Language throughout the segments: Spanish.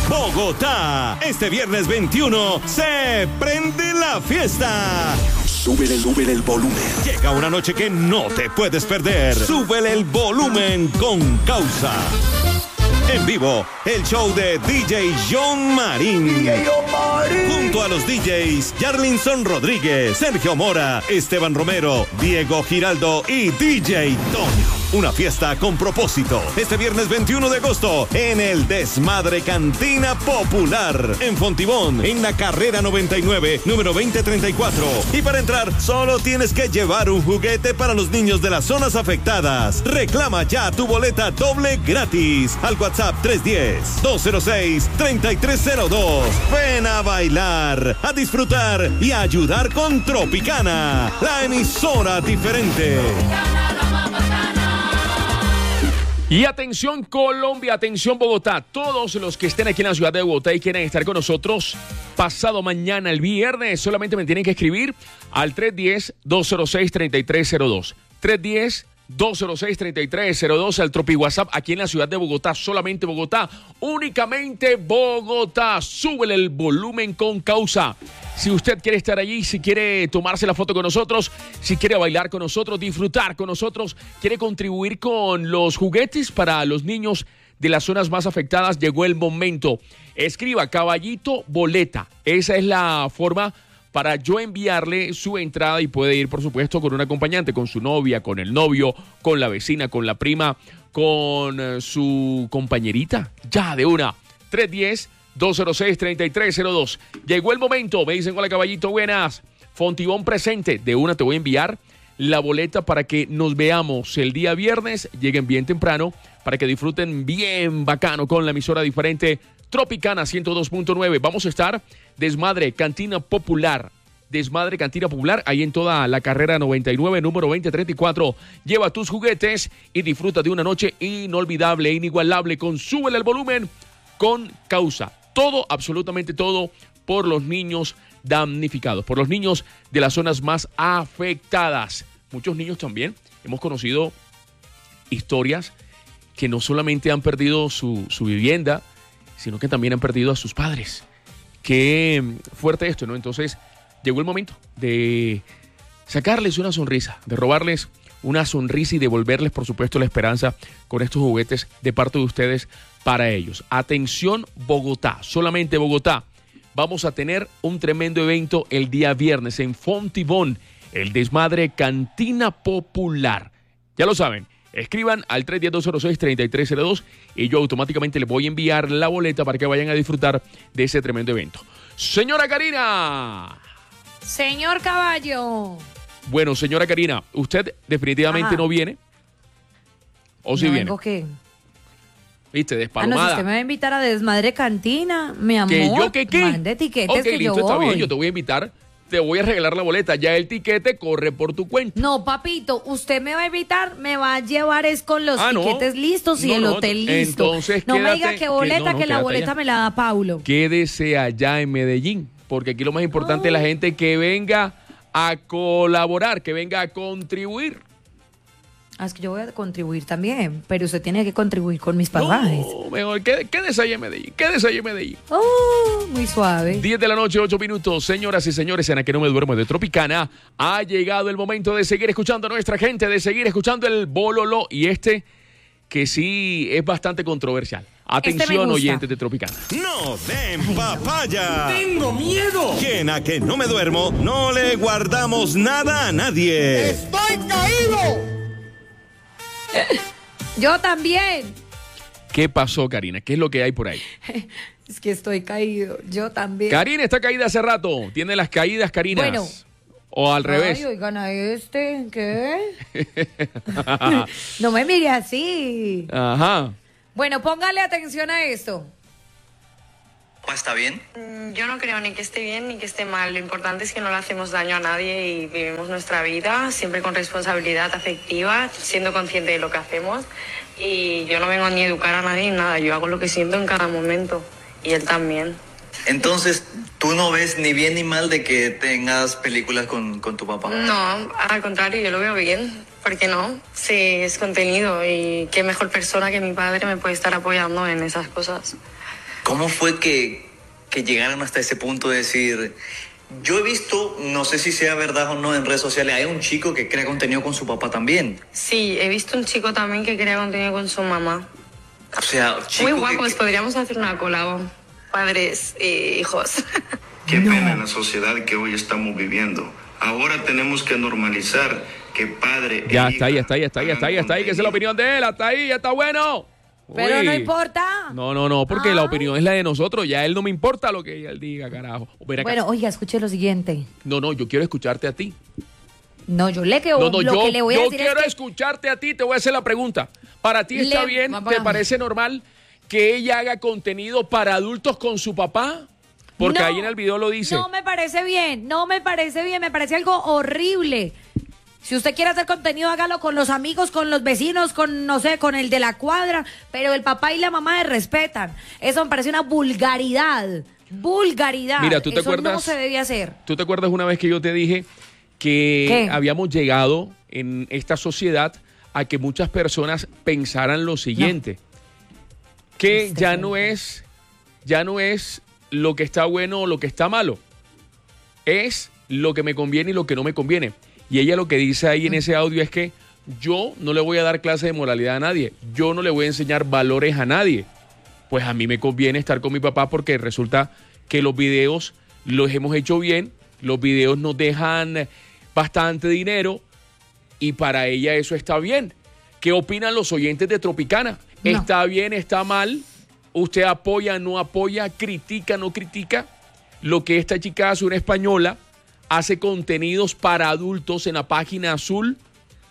Bogotá. Este viernes 21 se prende la fiesta. Súbele el volumen. Llega una noche que no te puedes perder. Súbele el volumen con Causa. En vivo, el show de DJ John Marín. Junto a los DJs Yarlinson Rodríguez, Sergio Mora, Esteban Romero, Diego Giraldo y DJ Tony. Una fiesta con propósito. Este viernes 21 de agosto en el Desmadre Cantina Popular. En Fontibón, en la carrera 99, número 2034. Y para entrar, solo tienes que llevar un juguete para los niños de las zonas afectadas. Reclama ya tu boleta doble gratis al WhatsApp 310-206-3302. Ven a bailar, a disfrutar y a ayudar con Tropicana, la emisora diferente. Y atención Colombia, atención Bogotá, todos los que estén aquí en la ciudad de Bogotá y quieren estar con nosotros pasado mañana, el viernes, solamente me tienen que escribir al 310-206-3302. 310-206-3302 al Tropi WhatsApp aquí en la ciudad de Bogotá, solamente Bogotá, únicamente Bogotá. Súbele el volumen con Causa. Si usted quiere estar allí, si quiere tomarse la foto con nosotros, si quiere bailar con nosotros, disfrutar con nosotros, quiere contribuir con los juguetes para los niños de las zonas más afectadas, llegó el momento. Escriba Caballito Boleta. Esa es la forma para yo enviarle su entrada y puede ir, por supuesto, con un acompañante, con su novia, con el novio, con la vecina, con la prima, con su compañerita. Ya, de una. 310-206-3302. Llegó el momento. Me dicen, hola Caballito, buenas. Fontibón presente. De una te voy a enviar la boleta para que nos veamos el día viernes. Lleguen bien temprano para que disfruten bien bacano con la emisora diferente Tropicana 102.9. Vamos a estar Desmadre Cantina Popular. Desmadre Cantina Popular, ahí en toda la carrera 99, número 2034. Lleva tus juguetes y disfruta de una noche inolvidable, inigualable, con Súbele el volumen con Causa. Todo, absolutamente todo, por los niños damnificados, por los niños de las zonas más afectadas. Muchos niños también hemos conocido historias que no solamente han perdido su vivienda, sino que también han perdido a sus padres. Qué fuerte esto, ¿no? Entonces, llegó el momento de sacarles una sonrisa, de robarles una sonrisa y devolverles, por supuesto, la esperanza con estos juguetes de parte de ustedes para ellos. Atención, Bogotá, solamente Bogotá. Vamos a tener un tremendo evento el día viernes en Fontibón, el Desmadre Cantina Popular. Ya lo saben. Escriban al 310-206-3302 y yo automáticamente les voy a enviar la boleta para que vayan a disfrutar de ese tremendo evento. Señora Karina. Señor Caballo. Bueno, señora Karina, ¿usted definitivamente no viene? ¿O si viene? ¿Qué? ¿Viste? Despalmada. Si usted me va a invitar a Desmadre Cantina, mi amor. ¿Que yo qué? Mande etiquetes que listo, yo está voy. bien, yo te voy a invitar. Te voy a regalar la boleta. Ya el tiquete corre por tu cuenta. No, papito, usted me va a invitar, me va a llevar es con los tiquetes listos y el hotel listo. Entonces, no me diga que boleta, que la boleta allá. me la da Paulo. Quédese allá en Medellín, porque aquí lo más importante es la gente que venga a colaborar, que venga a contribuir. Es que yo voy a contribuir también, pero usted tiene que contribuir con mis pasajes. No, mejor quédese allá en Medellín, quédese allá en Medellín. Muy suave. 10 de la noche, 8 minutos. Señoras y señores, en la que no me duermo de Tropicana, ha llegado el momento de seguir escuchando a nuestra gente, de seguir escuchando el bololo y que sí es bastante controversial. Atención, oyentes de Tropicana. ¡No den papaya! ¡Tengo miedo! Que en a que no me duermo, no le guardamos nada a nadie. ¡Estoy caído! Yo también. ¿Qué pasó, Karina? ¿Qué es lo que hay por ahí? Es que estoy caído. Yo también. Karina está caída hace rato. Tiene las caídas, Karina. Bueno. O al revés. Ay, oigan a ¿qué? No me mire así. Ajá. Bueno, póngale atención a esto. ¿Está bien? Yo no creo ni que esté bien ni que esté mal. Lo importante es que no le hacemos daño a nadie y vivimos nuestra vida siempre con responsabilidad afectiva, siendo consciente de lo que hacemos. Y yo no vengo ni a educar a nadie ni nada. Yo hago lo que siento en cada momento. Y él también. Entonces, ¿tú no ves ni bien ni mal de que tengas películas con tu papá? No, al contrario, yo lo veo bien. ¿Por qué no? Sí, es contenido y qué mejor persona que mi padre me puede estar apoyando en esas cosas. ¿cómo fue que llegaron hasta ese punto de decir... Yo he visto, no sé si sea verdad o no en redes sociales, hay un chico que crea contenido con su papá también. Sí, he visto un chico también que crea contenido con su mamá. O sea, muy guapos, podríamos hacer una colabo. Padres e hijos. Qué pena en la sociedad que hoy estamos viviendo. Ahora tenemos que normalizar que padre... Ya está ahí, que esa es la opinión de él, hasta ahí, ya está bueno. Pero Uy. no importa. No, porque la opinión es la de nosotros. Ya él no me importa lo que él diga, carajo. Bueno, oiga, escuche lo siguiente. No, yo quiero escucharte a ti. No, yo le que lo que le voy a decir yo quiero es que... escucharte a ti. Te voy a hacer la pregunta. ¿Para ti está bien? ¿Te parece normal que ella haga contenido para adultos con su papá? Porque ahí en el video lo dice. No me parece bien, me parece algo horrible. Si usted quiere hacer contenido, hágalo con los amigos, con los vecinos, con, no sé, con el de la cuadra, pero el papá y la mamá se respetan. Eso me parece una vulgaridad. Mira, ¿tú te Eso acuerdas? No se debía hacer. ¿Tú te acuerdas una vez que yo te dije que habíamos llegado en esta sociedad a que muchas personas pensaran lo siguiente? Que ya no es lo que está bueno o lo que está malo. Es lo que me conviene y lo que no me conviene. Y ella lo que dice ahí en ese audio es que yo no le voy a dar clase de moralidad a nadie. Yo no le voy a enseñar valores a nadie. Pues a mí me conviene estar con mi papá porque resulta que los videos los hemos hecho bien. Los videos nos dejan bastante dinero y para ella eso está bien. ¿Qué opinan los oyentes de Tropicana? No. ¿Está bien, está mal? ¿Usted apoya, no apoya, critica, no critica? Lo que esta chica hace, una española, hace contenidos para adultos en la página azul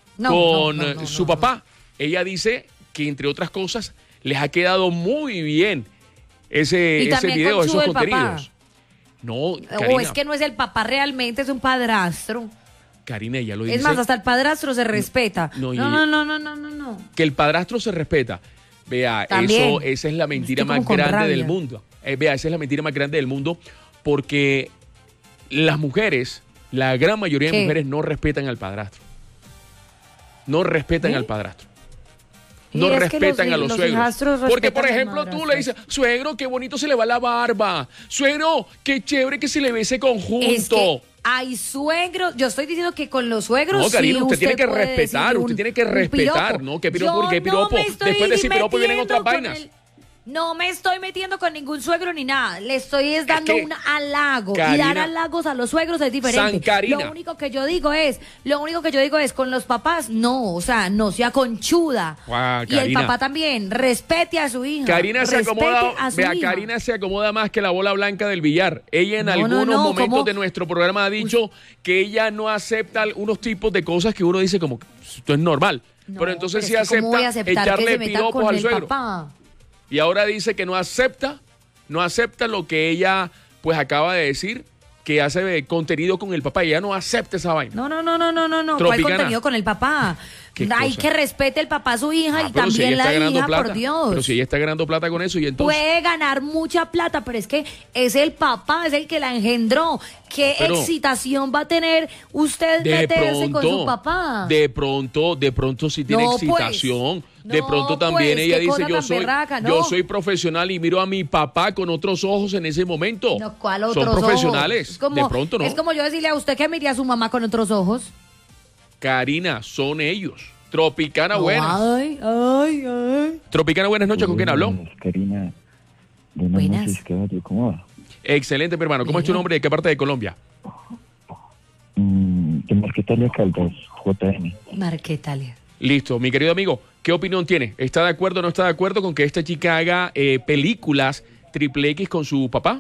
con su papá. Ella dice que, entre otras cosas, les ha quedado muy bien ese video, esos contenidos. No, Karina. O es que no es el papá realmente, es un padrastro. Karina, ella lo dice. Es más, hasta el padrastro se respeta. No. Que el padrastro se respeta. Vea, esa es la mentira más grande del mundo. Esa es la mentira más grande del mundo porque las mujeres, la gran mayoría de mujeres no respetan al padrastro. No respetan al padrastro. No respetan a los suegros. Porque, por ejemplo, tú le dices, suegro, qué bonito se le va la barba. Suegro, qué chévere que se le ve ese conjunto. Es que hay suegros. Yo estoy diciendo que con los suegros. No, Karina, usted tiene que respetar. Usted tiene que respetar, ¿no? ¿Qué piropo? ¿Qué piropo? Después de decir piropo vienen otras vainas. No me estoy metiendo con ningún suegro ni nada. Le estoy dando un halago. Karina, y dar halagos a los suegros es diferente. Lo único que yo digo es, con los papás, no, o sea, no sea conchuda. Y el papá también, respete a su hija. Karina se acomoda, Karina se acomoda más que la bola blanca del billar. Ella en algunos momentos de nuestro programa ha dicho que ella no acepta unos tipos de cosas que uno dice como, esto es normal. Pero entonces sí acepta echarle piropos al suegro. Papá. Y ahora dice que no acepta lo que ella pues acaba de decir, que hace contenido con el papá. Ella no acepta esa vaina. No. ¿Cuál contenido con el papá? Hay que respete el papá a su hija y también si la hija, plata, por Dios. Pero si ella está ganando plata con eso y entonces... Puede ganar mucha plata, pero es que es el papá, es el que la engendró. ¿Qué excitación va a tener usted meterse con su papá? De pronto sí tiene excitación. De pronto también ella dice, yo soy profesional y miro a mi papá con otros ojos en ese momento. No, ¿cuál otros Son profesionales. Es como, de pronto no. Es como yo decirle a usted que mire a su mamá con otros ojos. Karina, son ellos. Tropicana, buenas. Ay. Tropicana, buenas noches. ¿Con quién habló? Karina. Buenas noches, ¿cómo va? Excelente, mi hermano. ¿Cómo es tu nombre y de qué parte de Colombia? De Marquetalia Caldas, JM. Marquetalia. Listo, mi querido amigo, ¿qué opinión tiene? ¿Está de acuerdo o no está de acuerdo con que esta chica haga películas XXX con su papá?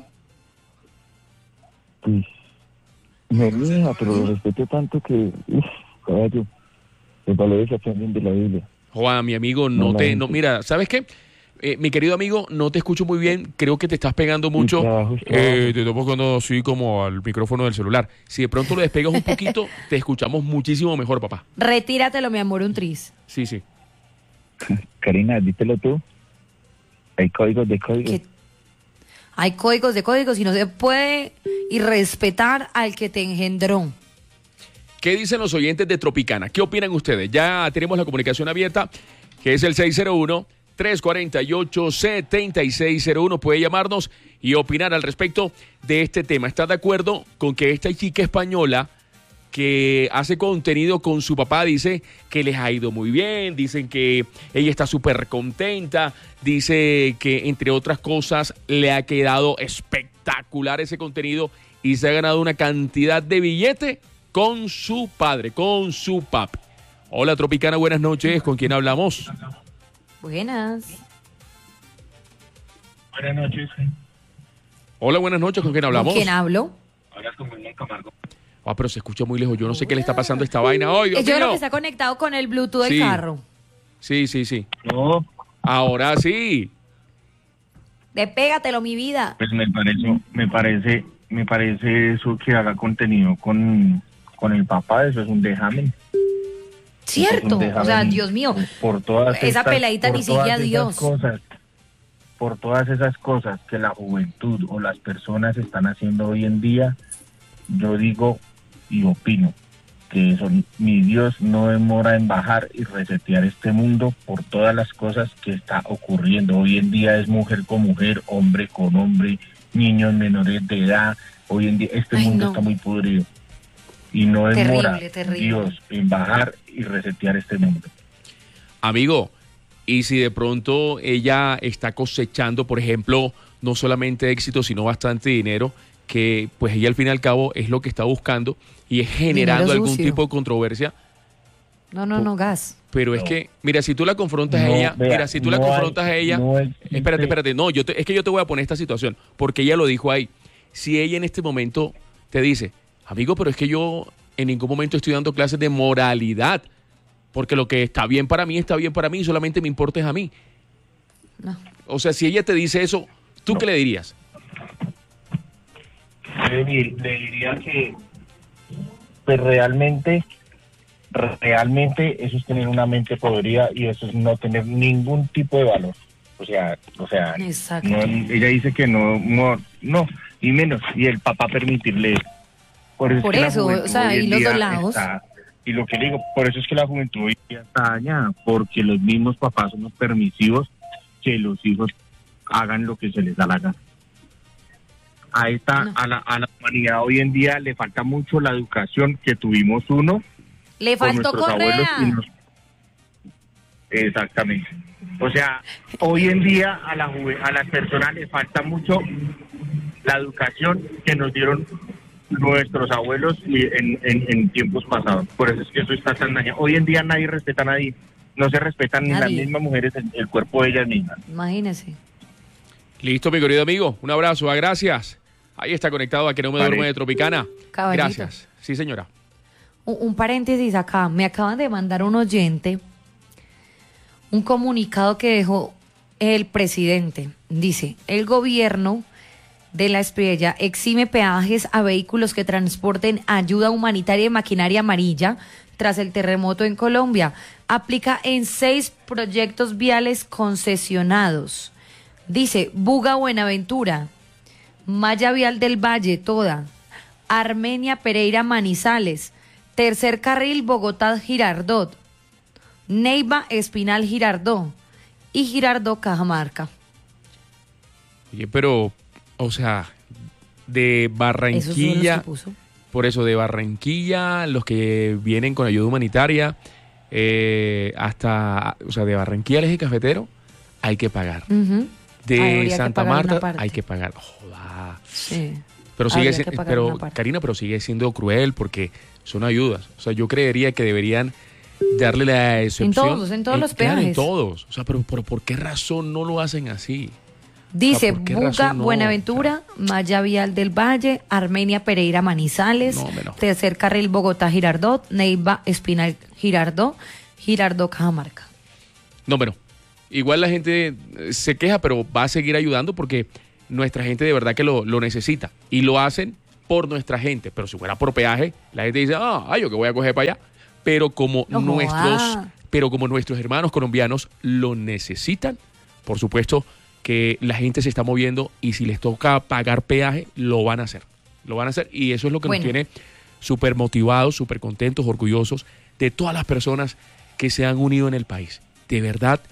Pues, me aleja, pero lo respeto tanto que, caballo, los valores se aprenden de la Biblia. Juan, mi amigo, mira, ¿sabes qué? Mi querido amigo, no te escucho muy bien, creo que te estás pegando mucho, te estás pegando así como al micrófono del celular. Si de pronto lo despegas un poquito, te escuchamos muchísimo mejor, papá. Retíratelo, mi amor, un tris. Sí. Karina, díselo tú. Hay códigos de códigos. Hay códigos de códigos y no se puede irrespetar al que te engendró. ¿Qué dicen los oyentes de Tropicana? ¿Qué opinan ustedes? Ya tenemos la comunicación abierta, que es el 348-7601. Puede llamarnos y opinar al respecto de este tema. ¿Está de acuerdo con que esta chica española que hace contenido con su papá dice que les ha ido muy bien, dicen que ella está súper contenta, dice que entre otras cosas le ha quedado espectacular ese contenido y se ha ganado una cantidad de billete con su padre, con su papi? Hola Tropicana, buenas noches, ¿con quién hablamos? Buenas. Buenas noches. Hola, buenas noches, ¿con quién hablamos? ¿Con quién hablo? Hablas con William Camargo. Ah, pero se escucha muy lejos, yo no sé qué le está pasando a esta vaina hoy. Yo creo que está conectado con el Bluetooth del carro. Sí. No, Ahora sí. Despégatelo, mi vida. pues me parece eso que haga contenido con el papá, eso es un déjame. Cierto, o sea, Dios mío, Por todas esa peladita ni sigue a Dios. Por todas esas cosas que la juventud o las personas están haciendo hoy en día, yo digo y opino que eso, mi Dios no demora en bajar y resetear este mundo por todas las cosas que está ocurriendo. Hoy en día es mujer con mujer, hombre con hombre, niños menores de edad. Hoy en día mundo está muy podrido. Y no demora terrible. Dios en bajar y resetear este mundo. Amigo, y si de pronto ella está cosechando, por ejemplo, no solamente éxito, sino bastante dinero, que pues ella al fin y al cabo es lo que está buscando y es generando algún tipo de controversia. No, gas. Pero es que, mira, si tú la confrontas a ella, espérate, no, es que yo te voy a poner esta situación, porque ella lo dijo ahí. Si ella en este momento te dice, amigo, pero es que yo en ningún momento estoy dando clases de moralidad, porque lo que está bien para mí, y solamente me importa es a mí. No. O sea, si ella te dice eso, ¿tú qué le dirías? Le diría que pues realmente eso es tener una mente podrida y eso es no tener ningún tipo de valor. O sea, exacto. No, ella dice que no, y menos, y el papá permitirle. Por eso, o sea, y los dos lados. Y lo que digo, por eso es que la juventud hoy día está dañada, porque los mismos papás somos permisivos que los hijos hagan lo que se les da la gana. A la humanidad hoy en día le falta mucho la educación que tuvimos Le faltó Correa. Exactamente. O sea, hoy en día a las personas les falta mucho la educación que nos dieron nuestros abuelos en tiempos pasados. Por eso es que eso está tan dañado. Hoy en día nadie respeta a nadie. No se respetan ni las mismas mujeres el cuerpo de ellas mismas. Imagínese. Listo, mi querido amigo. Un abrazo, gracias. Ahí está conectado a Que No Me Duermo de Tropicana. Caballito. Gracias. Sí, señora. Un paréntesis acá. Me acaban de mandar un oyente un comunicado que dejó el presidente. Dice, el gobierno de la Espriella exime peajes a vehículos que transporten ayuda humanitaria y maquinaria amarilla tras el terremoto en Colombia. Aplica en 6 proyectos viales concesionados. Dice, Buga Buenaventura, Malla Vial del Valle, toda, Armenia Pereira Manizales, Tercer Carril Bogotá Girardot, Neiva Espinal Girardó y Girardó Cajamarca. Oye, pero, o sea, de Barranquilla, por eso, de Barranquilla, los que vienen con ayuda humanitaria, hasta, o sea, de Barranquilla al Eje Cafetero, hay que pagar. De Santa Marta hay que pagar. Joda. Sí. Pero Karina, pero sigue siendo cruel porque son ayudas. O sea, yo creería que deberían darle la excepción. En todos los peajes. Claro, en todos. O sea, pero ¿por qué razón no lo hacen así? Dice, Buga Buenaventura, Malla Vial del Valle, Armenia Pereira Manizales, Tercer Carril Bogotá Girardot, Neiva Espinal Girardó, Girardó Cajamarca. No, bueno, igual la gente se queja, pero va a seguir ayudando porque nuestra gente de verdad que lo necesita. Y lo hacen por nuestra gente. Pero si fuera por peaje, la gente dice, yo que voy a coger para allá. Pero como nuestros hermanos colombianos lo necesitan, por supuesto que la gente se está moviendo y si les toca pagar peaje, lo van a hacer. Lo van a hacer y eso es lo que nos tiene súper motivados, súper contentos, orgullosos de todas las personas que se han unido en el país. De verdad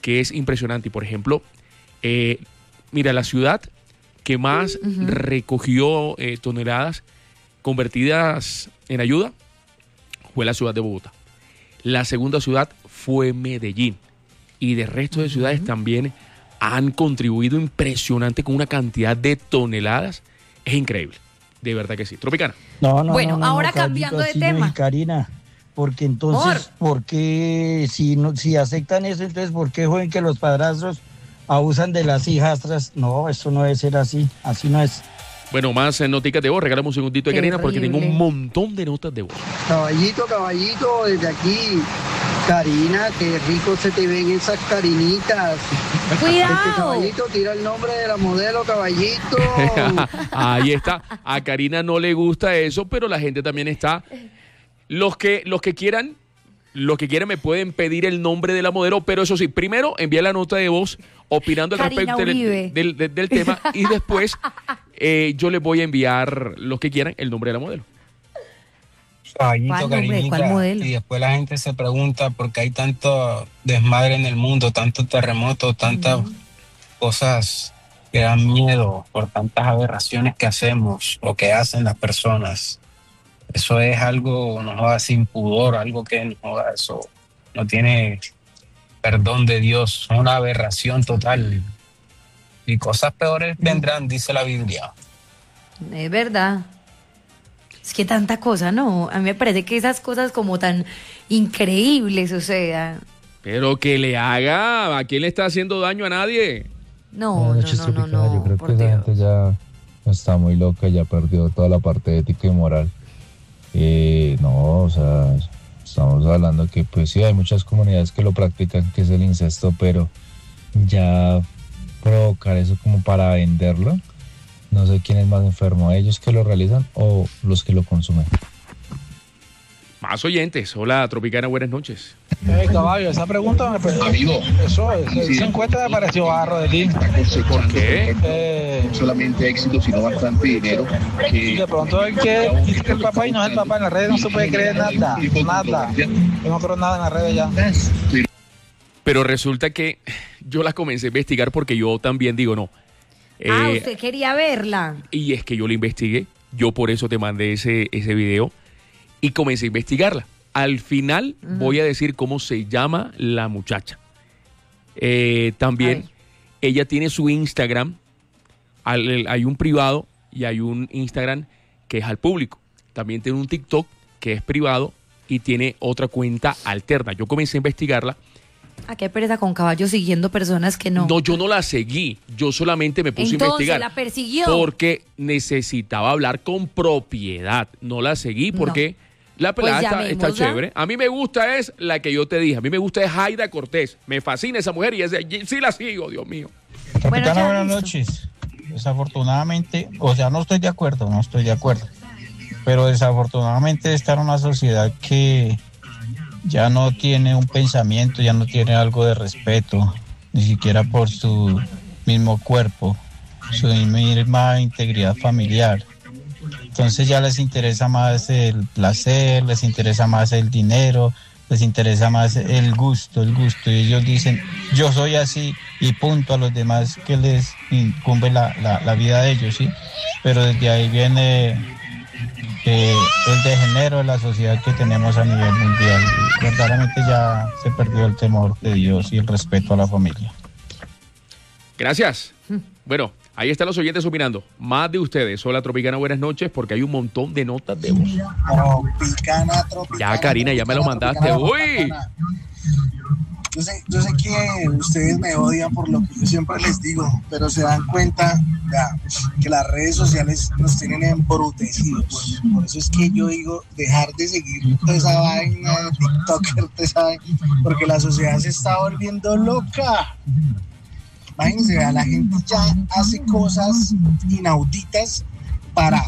que es impresionante. Y por ejemplo, mira, la ciudad que más recogió toneladas convertidas en ayuda fue la ciudad de Bogotá. La segunda ciudad fue Medellín. Y de resto de ciudades también han contribuido impresionante con una cantidad de toneladas. Es increíble, de verdad que sí. Tropicana. Bueno, ahora cambiando de tema. Karina, porque entonces, ¿por qué si aceptan eso, entonces por qué joven que los padrastros abusan de las hijastras? No, eso no debe ser así no es. Bueno, más noticas de voz, regalamos un segundito de Karina porque tengo un montón de notas de voz. Caballito, desde aquí. Karina, qué rico se te ven esas carinitas. ¡Cuidado! Caballito, tira el nombre de la modelo, Caballito. Ahí está. A Karina no le gusta eso, pero la gente también está. Los que quieran me pueden pedir el nombre de la modelo, pero eso sí, primero envía la nota de voz opinando al respecto del tema y después yo les voy a enviar los que quieran el nombre de la modelo. Caballito, Karinita, y después la gente se pregunta por qué hay tanto desmadre en el mundo, tanto terremoto, tantas cosas que dan miedo por tantas aberraciones que hacemos o que hacen las personas. Eso es algo, no joda, sin pudor, algo que no joda, eso no tiene perdón de Dios, es una aberración total. Y cosas peores vendrán, dice la Biblia. Es verdad. Es que tanta cosa, ¿no? A mí me parece que esas cosas como tan increíbles, o sea... Pero que le haga, ¿a quién le está haciendo daño? A nadie. No. Yo creo que esa gente ya está muy loca, ya perdió toda la parte ética y moral. No, o sea, estamos hablando que pues sí, hay muchas comunidades que lo practican, que es el incesto, pero ya provocar eso como para venderlo, no sé quién es más enfermo, ellos que lo realizan o los que lo consumen. Más oyentes. Hola, Tropicana, buenas noches. Caballo, esa pregunta me pareció. Amigo. Esa encuesta me pareció barro de ti. ¿Por qué? No solamente éxito, sino bastante dinero. Y de pronto el que dice que el papá y no es el papá, en las redes no se puede creer nada. Yo no creo nada en las redes ya. Pero resulta que yo la comencé a investigar porque yo también digo no. Usted quería verla. Y es que yo la investigué. Yo por eso te mandé ese video. Y comencé a investigarla. Al final voy a decir cómo se llama la muchacha. También ella tiene su Instagram. Hay un privado y hay un Instagram que es al público. También tiene un TikTok que es privado y tiene otra cuenta alterna. Yo comencé a investigarla. ¿A qué pereza con caballo siguiendo personas que no? No, yo no la seguí. Yo solamente me puse a investigar. ¿La persiguió? Porque necesitaba hablar con propiedad. No la seguí porque... La pelada pues está chévere. A mí me gusta es la que yo te dije. A mí me gusta es Haida Cortés. Me fascina esa mujer y sí la sigo, Dios mío. Capitana, buenas noches. Desafortunadamente, o sea, no estoy de acuerdo. Pero desafortunadamente está en una sociedad que ya no tiene un pensamiento, ya no tiene algo de respeto, ni siquiera por su mismo cuerpo, su misma integridad familiar. Entonces ya les interesa más el placer, les interesa más el dinero, les interesa más el gusto. Y ellos dicen, yo soy así y punto, a los demás que les incumbe la vida de ellos, ¿sí? Pero desde ahí viene el degenero de la sociedad que tenemos a nivel mundial. Y verdaderamente ya se perdió el temor de Dios y el respeto a la familia. Gracias. Bueno, ahí están los oyentes opinando. Más de ustedes. Hola, Tropicana, buenas noches, porque hay un montón de notas de voz. Tropicana. Ya, Karina, ya me lo mandaste. ¡Uy! Yo sé que ustedes me odian por lo que yo siempre les digo, pero se dan cuenta que las redes sociales nos tienen embrutecidos. Por eso es que yo digo, dejar de seguir toda esa vaina de TikToker, porque la sociedad se está volviendo loca. Imagínense, la gente ya hace cosas inauditas para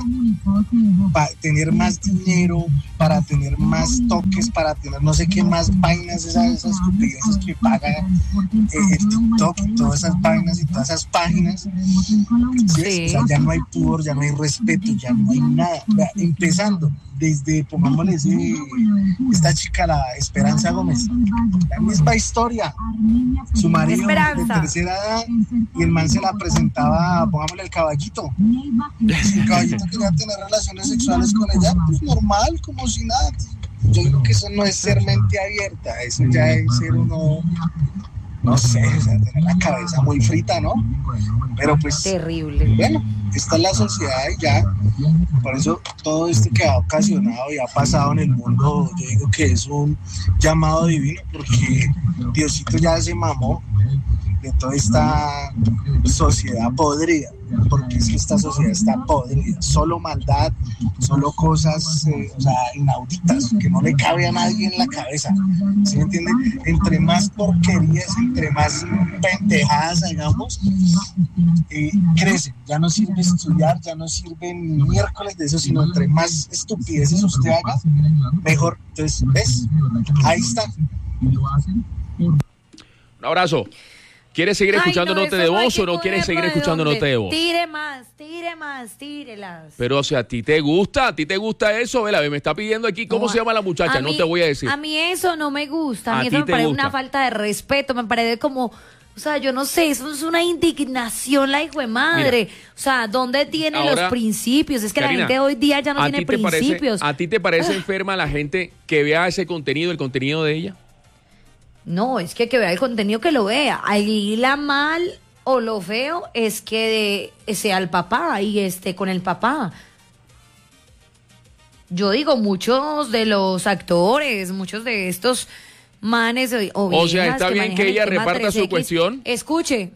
tener más dinero, para tener más toques, para tener no sé qué más vainas, esas estupideces que paga el TikTok y todas esas vainas y todas esas páginas. ¿Sí? O sea, ya no hay pudor, ya no hay respeto, ya no hay nada. Empezando, desde, pongámosle, esta chica, la Esperanza Gómez, la misma historia, su marido Esperanza. de tercera edad, y el man se la presentaba, pongámosle, el caballito. Si el caballito quería tener relaciones sexuales con ella, pues normal, como si nada. Yo digo que eso no es ser mente abierta, eso ya es ser uno, no sé, o sea, tener la cabeza muy frita, ¿no? Pero pues, terrible. Bueno, esta es la sociedad y ya, por eso todo esto que ha ocasionado y ha pasado en el mundo, yo digo que es un llamado divino, porque Diosito ya se mamó de toda esta sociedad podrida, porque es que esta sociedad está podrida, solo maldad, solo cosas o sea, inauditas, que no le cabe a nadie en la cabeza, ¿sí me entiende? Entre más porquerías, entre más pendejadas hagamos, crece, ya no sirve estudiar, ya no sirve ni miércoles de eso, sino entre más estupideces usted haga, mejor. Entonces, ¿ves? Ahí está. Un abrazo. ¿Quieres seguir escuchando no, Nota de Voz o no quieres seguir escuchando Nota de Voz? Tire más, tírelas. Pero, o sea, ¿a ti te gusta eso? Vela, me está pidiendo aquí, ¿cómo se llama la muchacha? No te voy a decir. A mí eso no me gusta, a mí ¿A eso ti me te parece gusta? una falta de respeto, me parece como... O sea, yo no sé, eso es una indignación, la hijo de madre. Mira, o sea, ¿dónde tiene ahora, los principios? Es que Karina, la gente hoy día ya no tiene principios. ¿A ti te parece enferma la gente que vea ese contenido, el contenido de ella? No, es que vea el contenido, que lo vea. Ahí la mal o lo feo es que sea el papá y esté con el papá. Yo digo, muchos de los actores, muchos de estos manes o viejas, o sea, está bien que ella reparta su cuestión. Escuche.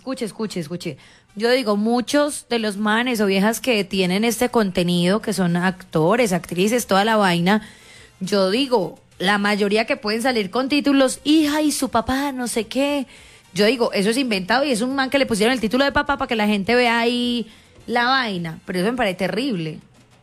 Yo digo, muchos de los manes o viejas que tienen este contenido, que son actores, actrices, toda la vaina, yo digo, la mayoría que pueden salir con títulos, hija y su papá, no sé qué. Yo digo, eso es inventado y es un man que le pusieron el título de papá para que la gente vea ahí la vaina. Pero eso me parece terrible.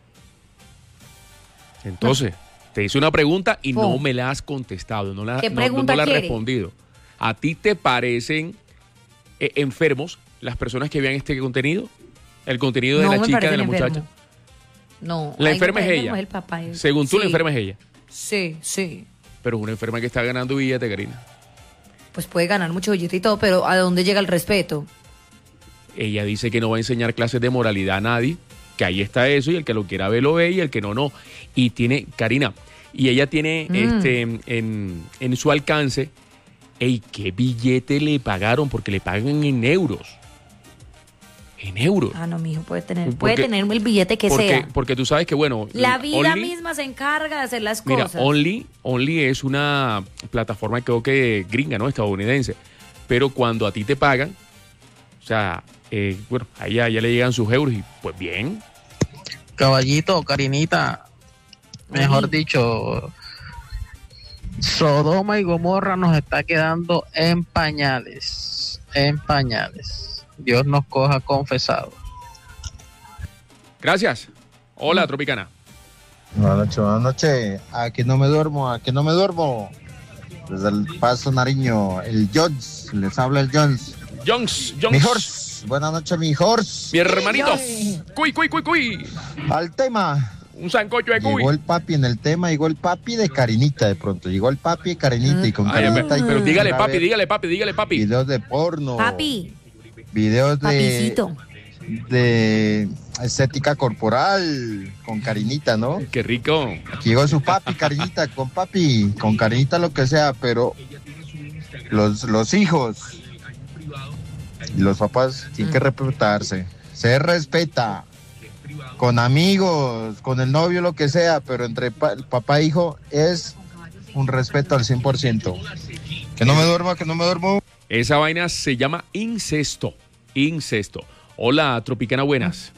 Entonces, te hice una pregunta y no me la has contestado. No la, ¿Qué no pregunta la has quiere? respondido. ¿A ti te parecen enfermos las personas que vean este contenido? El contenido de la chica, de la muchacha. No. La enferma es ella. El papá. Según tú, la enferma es ella. Sí. Pero es una enferma que está ganando billete, Karina. Pues puede ganar mucho billete y todo, pero ¿a dónde llega el respeto? Ella dice que no va a enseñar clases de moralidad a nadie, que ahí está eso, y el que lo quiera ver lo ve, y el que no, no. Y tiene, Karina, y ella tiene en su alcance, ¿qué billete le pagaron? Porque le pagan en euros. En euros. Ah, no, mijo, puede tener el billete que sea. Porque tú sabes que, bueno... La vida misma se encarga de hacer las cosas. Mira, Only es una plataforma, creo que gringa, ¿no? Estadounidense. Pero cuando a ti te pagan, o sea, bueno, a ella ya le llegan sus euros y pues bien. Caballito, Karinita, mejor dicho, Sodoma y Gomorra nos está quedando en pañales. Dios nos coja confesado. Gracias. Hola, Tropicana. Buenas noches. Aquí no me duermo. Desde el Paso Nariño, el Jones, les habla el Jones. Jones. Mi horse. Buenas noches, mi horse. Mi hermanito. Cuy. Al tema. Un sancocho de cuy. Llegó el papi en el tema, llegó el papi de Karinita de pronto. Llegó el papi de Karinita y con Karinita. Pero dígale papi. Videos de porno. Papi. Videos Papicito. de estética corporal con Karinita, ¿no? Qué rico. Aquí llegó su papi, Karinita, con Karinita lo que sea, pero los hijos y los papás tienen que respetarse. Se respeta. Con amigos, con el novio, lo que sea, pero entre papá e hijo es un respeto al 100%. Que no me duermo. Esa vaina se llama incesto. Hola, Tropicana, buenas.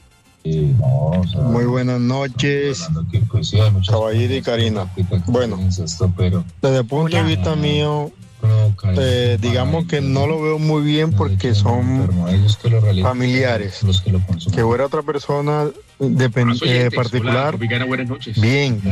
Muy buenas noches, caballero y Karina. Bueno, desde el punto de vista mío, digamos que no lo veo muy bien porque son familiares. Que fuera otra persona particular, bien,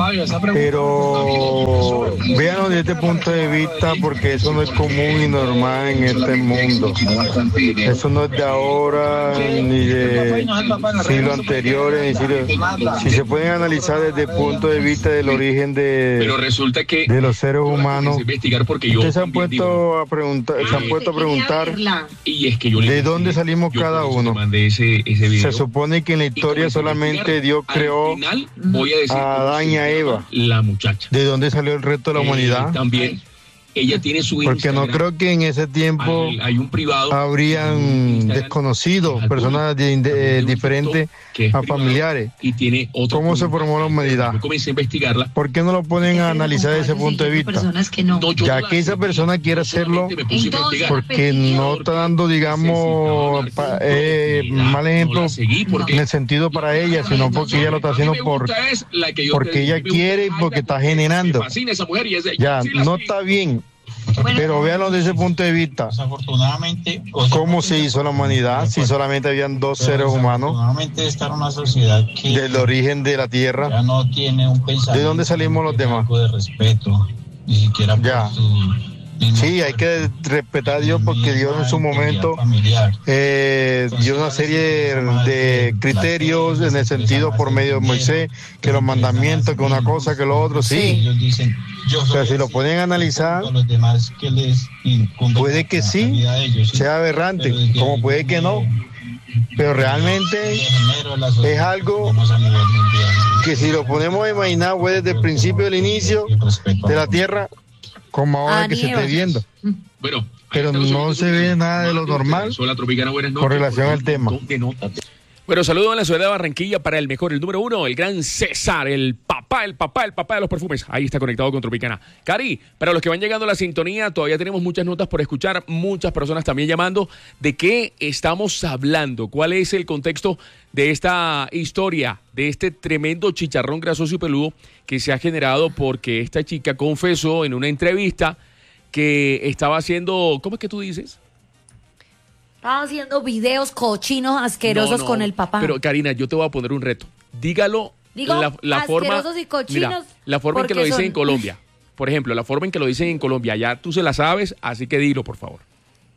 pero véanlo desde este punto de vista porque eso no es común y normal en este mundo. Eso no es de ahora ni de si lo anterior, si se pueden analizar desde el punto de vista del origen de los seres humanos, ustedes se han puesto a preguntar, de dónde salimos cada uno. Se supone que en la historia solamente Dios creó a Adán y a Eva. ¿De dónde salió el resto de la humanidad? También. Ella tiene su Porque Instagram. no creo que en ese tiempo hay un privado, habrían desconocidos, personas diferentes a familiares. Y tiene otro. ¿Cómo se formó la humanidad? Yo comencé a investigarla. ¿Por qué no lo ponen a analizar desde ese punto de vista? Ya que esa persona quiere hacerlo, porque no está dando, digamos, mal ejemplo en el sentido para ella, sino porque ella lo está haciendo porque ella quiere y porque está generando. Ya, no está bien. Pero véanlo desde ese punto de vista. Desafortunadamente, ¿cómo se hizo la humanidad si solamente habían dos seres humanos? Desafortunadamente, esta era una sociedad que del origen de la tierra. Ya no tiene un pensamiento. ¿De dónde salimos los demás? De respeto, ni siquiera ya. Sí, hay que respetar a Dios porque Dios en su momento dio una serie de criterios en el sentido por medio de Moisés, que los mandamientos, que una cosa, que lo otro, sí. O sea, si lo pueden analizar, puede que sí, sea aberrante, como puede que no. Pero realmente es algo que si lo ponemos a imaginar fue desde el principio del inicio de la tierra, como ahora que se esté viendo. Bueno, pero no se ve nada de lo normal con relación al tema. Bueno, saludos en la ciudad de Barranquilla para el mejor, el número 1, el gran César, el papá de los perfumes. Ahí está conectado con Tropicana. Cari, para los que van llegando a la sintonía, todavía tenemos muchas notas por escuchar, muchas personas también llamando. ¿De qué estamos hablando? ¿Cuál es el contexto de esta historia, de este tremendo chicharrón grasoso y peludo que se ha generado porque esta chica confesó en una entrevista que estaba haciendo, ¿cómo es que tú dices? Estaba haciendo videos cochinos, asquerosos con el papá. Pero Karina, yo te voy a poner un reto. Dígalo la forma, y cochinos. Mira, la forma en que lo dicen en Colombia. Por ejemplo, la forma en que lo dicen en Colombia. Ya tú se la sabes, así que dilo, por favor.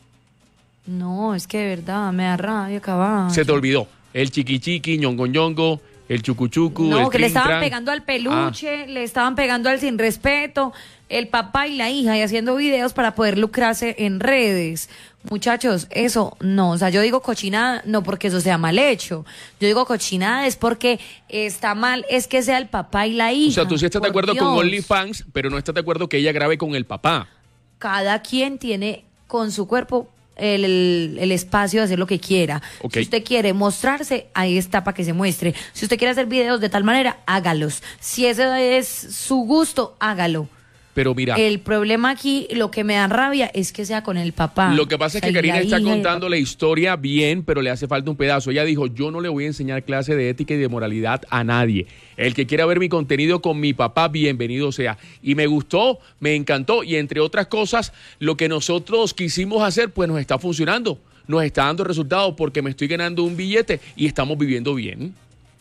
No, es que de verdad me da rabia, caballo. Se te olvidó. El chiqui, ñongo, ñongo, el chucuchucu. No, el que le estaban pegando al peluche, le estaban pegando al sin respeto, el papá y la hija, y haciendo videos para poder lucrarse en redes. Muchachos, eso no, o sea, yo digo cochinada no porque eso sea mal hecho, yo digo cochinada es porque está mal, es que sea el papá y la hija. O sea, tú sí estás de acuerdo con OnlyFans, pero no estás de acuerdo que ella grabe con el papá. Cada quien tiene con su cuerpo el espacio de hacer lo que quiera. Okay. Si usted quiere mostrarse, ahí está para que se muestre. Si usted quiere hacer videos de tal manera, hágalos. Si ese es su gusto, hágalo. Pero mira, el problema aquí, lo que me da rabia es que sea con el papá. Lo que pasa es que Karina está contando la historia bien, pero le hace falta un pedazo. Ella dijo, yo no le voy a enseñar clase de ética y de moralidad a nadie. El que quiera ver mi contenido con mi papá, bienvenido sea. Y me gustó, me encantó, y entre otras cosas, lo que nosotros quisimos hacer, pues nos está funcionando. Nos está dando resultados porque me estoy ganando un billete y estamos viviendo bien.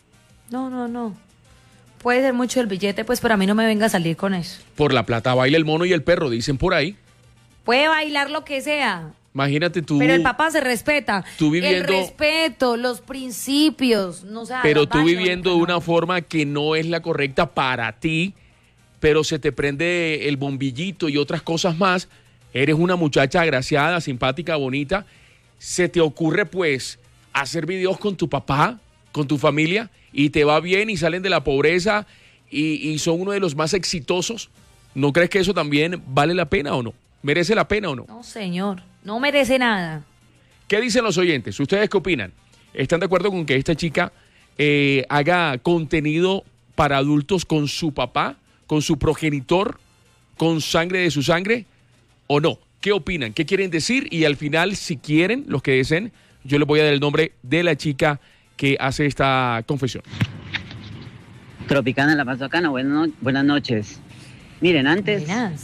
No. Puede ser mucho el billete, pues, pero a mí no me venga a salir con eso. Por la plata baila el mono y el perro, dicen por ahí. Puede bailar lo que sea. Imagínate tú. Pero el papá se respeta. Tú viviendo, el respeto, los principios. No, o sea, pero tú viviendo de una forma que no es la correcta para ti, pero se te prende el bombillito y otras cosas más. Eres una muchacha agraciada, simpática, bonita. Se te ocurre, pues, hacer videos con tu papá, con tu familia, y te va bien y salen de la pobreza y son uno de los más exitosos. ¿No crees que eso también vale la pena o no? ¿Merece la pena o no? No, señor, no merece nada. ¿Qué dicen los oyentes? ¿Ustedes qué opinan? ¿Están de acuerdo con que esta chica haga contenido para adultos con su papá, con su progenitor, con sangre de su sangre o no? ¿Qué opinan? ¿Qué quieren decir? Y al final, si quieren, los que deseen, yo les voy a dar el nombre de la chica que hace esta confesión. Tropicana, la más bacana, buenas noches. Miren, antes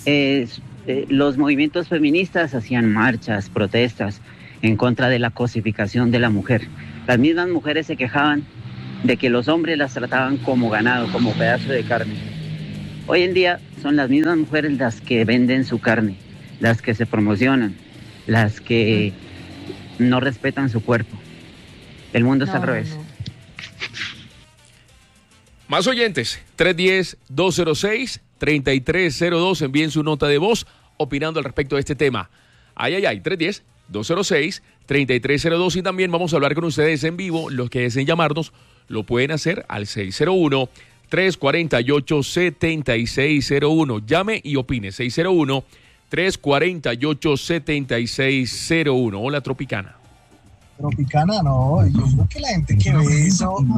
los movimientos feministas hacían marchas, protestas en contra de la cosificación de la mujer. Las mismas mujeres se quejaban de que los hombres las trataban como ganado, como pedazo de carne. Hoy en día son las mismas mujeres las que venden su carne, las que se promocionan, las que no respetan su cuerpo. El mundo está al revés. Más oyentes, 310-206-3302. Envíen su nota de voz opinando al respecto de este tema. 310-206-3302. Y también vamos a hablar con ustedes en vivo. Los que deseen llamarnos lo pueden hacer al 601-348-7601. Llame y opine. 601-348-7601. Hola, Tropicana. Tropicana, no. Yo digo que la gente que ve eso